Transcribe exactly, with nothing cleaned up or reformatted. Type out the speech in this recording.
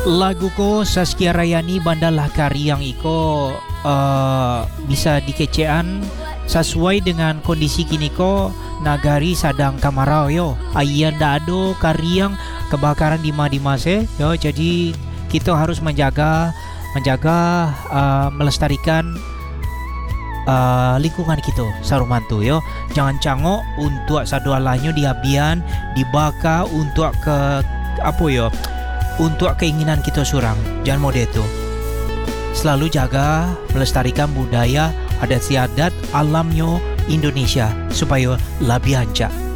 Lagu ko Saskia Rayani bandalah kariang iko uh, bisa dikecean sesuai dengan kondisi kini ko nagari sadang kamarau yo. Ayan dado kariang kebakaran di madimase yo. Jadi kita harus menjaga menjaga uh, melestarikan uh, lingkungan kita sarumantu yo. Jangan cangok untuk sadualanyo diabian dibaka untuk ke apa yo, untuk keinginan kita surang. Jangan mode itu. Selalu jaga melestarikan budaya adat istiadat alamnya Indonesia supaya lebih hancak.